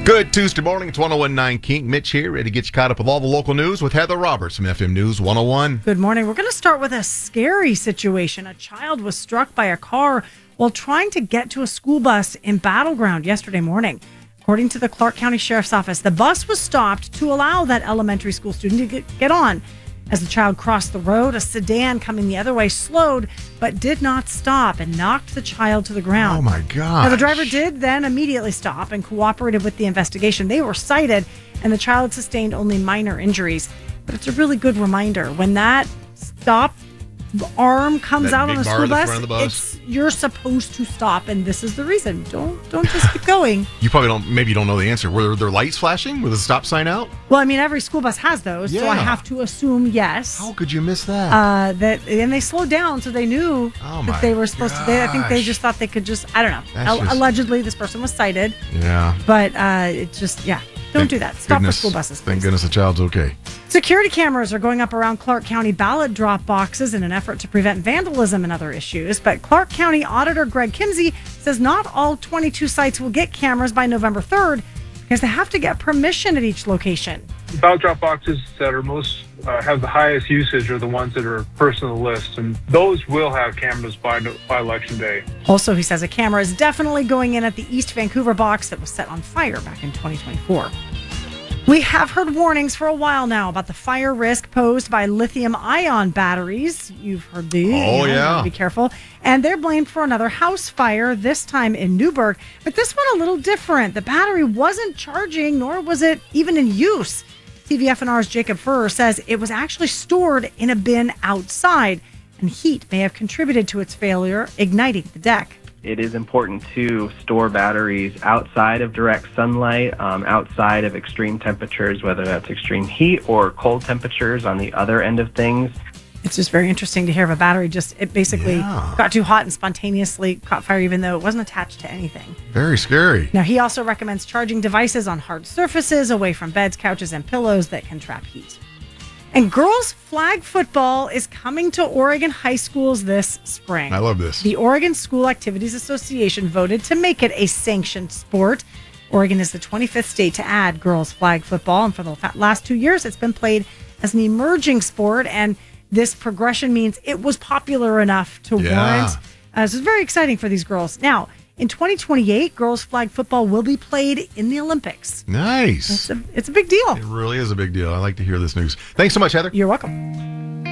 Good Tuesday morning. It's 101.9 King. Mitch here, ready to get you caught up with all the local news with Heather Roberts from FM News 101. Good morning. We're going to start with a scary situation. A child was struck by a car while trying to get to a school bus in Battleground yesterday morning. According to the Clark County Sheriff's Office, the bus was stopped to allow that elementary school student to get on. As the child crossed the road, a sedan coming the other way slowed, but did not stop and knocked the child to the ground. Oh, my God. Now, the driver did then immediately stop and cooperated with the investigation. They were cited, and the child sustained only minor injuries. But it's a really good reminder. When that stop arm comes That out on big a bar school at the front of the bus? you're supposed to stop, and this is the reason. Don't just keep going. You probably don't know the answer. Were there lights flashing? Was the stop sign out? Well, I mean, every school bus has those, so I Yeah. have to assume yes. How could you miss that? And they slowed down, so they knew that they were supposed to. I think they just thought they could just. I don't know. That's just- Allegedly, this person was cited, Yeah. but it just Don't do that. Stop for school buses, please. Thank goodness the child's okay. Security cameras are going up around Clark County ballot drop boxes in an effort to prevent vandalism and other issues. But Clark County Auditor Greg Kimsey says not all 22 sites will get cameras by November 3rd because they have to get permission at each location. Ballot drop boxes that are most have the highest usage are the ones that are first on the list, and those will have cameras by election day. Also, he says a camera is definitely going in at the East Vancouver box that was set on fire back in 2024. We have heard warnings for a while now about the fire risk posed by lithium-ion batteries. You've heard these. Oh, yeah. Be careful. And they're blamed for another house fire, this time in Newburgh. But this one a little different. The battery wasn't charging, nor was it even in use. TVFNR's Jacob Furrer says it was actually stored in a bin outside, and heat may have contributed to its failure, igniting the deck. It is important to store batteries outside of direct sunlight, outside of extreme temperatures, whether that's extreme heat or cold temperatures on the other end of things. It's just very interesting to hear of a battery it basically got too hot and spontaneously caught fire even though it wasn't attached to anything. Very scary. Now, he also recommends charging devices on hard surfaces away from beds, couches, and pillows that can trap heat. And girls flag football is coming to Oregon high schools this spring. I love this. The Oregon School Activities Association voted to make it a sanctioned sport. Oregon is the 25th state to add girls flag football, and for the last 2 years, it's been played as an emerging sport, and this progression means it was popular enough to warrant. So it's very exciting for these girls. Now, in 2028, girls flag football will be played in the Olympics. Nice. It's a big deal. It really is a big deal. I like to hear this news. Thanks so much, Heather. You're welcome.